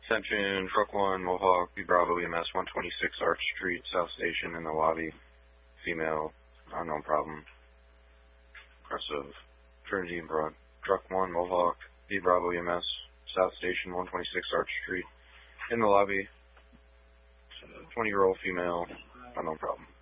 Attention, Truck 1, Mohawk, B Bravo EMS, 126 Arch Street, South Station in the lobby. Female, unknown problem. Aggressive. Trinity and Broad. Truck 1, Mohawk, B Bravo EMS, South Station, 126 Arch Street in the lobby. 20-year-old female, unknown problem.